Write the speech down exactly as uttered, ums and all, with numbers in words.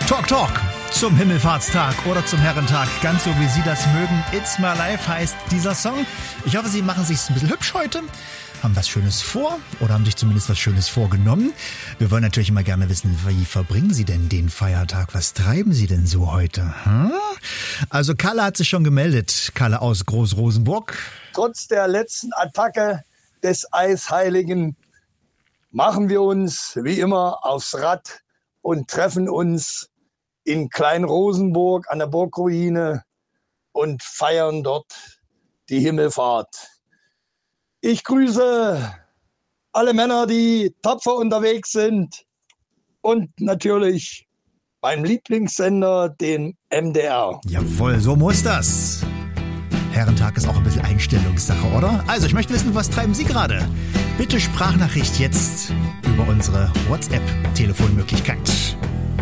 Talk Talk zum Himmelfahrtstag oder zum Herrentag, ganz so wie Sie das mögen. It's My Life heißt dieser Song. Ich hoffe, Sie machen sich's ein bisschen hübsch heute, haben was Schönes vor oder haben sich zumindest was Schönes vorgenommen. Wir wollen natürlich immer gerne wissen, wie verbringen Sie denn den Feiertag? Was treiben Sie denn so heute? Hm? Also Kalle hat sich schon gemeldet. Kalle aus Groß-Rosenburg. Trotz der letzten Attacke des Eisheiligen machen wir uns wie immer aufs Rad und treffen uns in Klein-Rosenburg an der Burgruine und feiern dort die Himmelfahrt. Ich grüße alle Männer, die tapfer unterwegs sind und natürlich meinen Lieblingssender, den M D R. Jawohl, so muss das. Herrentag ist auch ein bisschen Einstellungssache, oder? Also, ich möchte wissen, was treiben Sie gerade? Bitte Sprachnachricht jetzt über unsere WhatsApp-Telefonmöglichkeit.